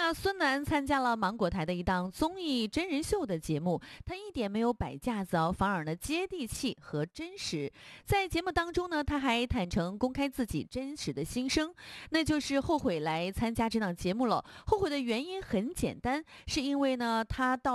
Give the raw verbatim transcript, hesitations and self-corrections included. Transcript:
那孙楠参加了芒果台的一档综艺真人秀的节目，他一点没有摆架子哦，反而呢接地气和真实。在节目当中呢，他还坦诚公开自己真实的心声，那就是后悔来参加这档节目了。后悔的原因很简单，是因为呢他到